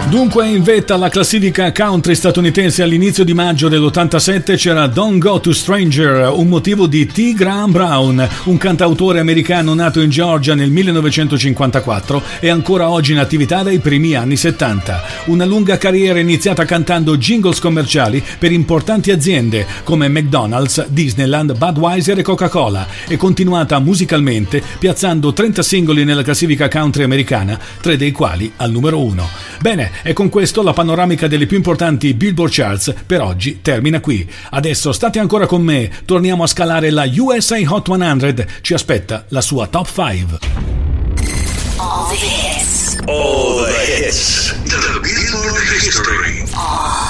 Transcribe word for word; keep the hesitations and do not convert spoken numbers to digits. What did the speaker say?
Dunque in vetta alla classifica country statunitense all'inizio di maggio dell'ottantasette c'era Don't Go to Stranger, un motivo di T. Graham Brown, un cantautore americano nato in Georgia nel millenovecentocinquantaquattro e ancora oggi in attività dai primi anni settanta. Una lunga carriera iniziata cantando jingles commerciali per importanti aziende come McDonald's, Disneyland, Budweiser e Coca-Cola e continuata musicalmente piazzando trenta singoli nella classifica country americana, tre dei quali al numero uno. Bene, e con questo la panoramica delle più importanti Billboard Charts per oggi termina qui. Adesso state ancora con me, torniamo a scalare la U S A Hot cento, ci aspetta la sua top cinque. All the hits. All the hits. The Billboard History.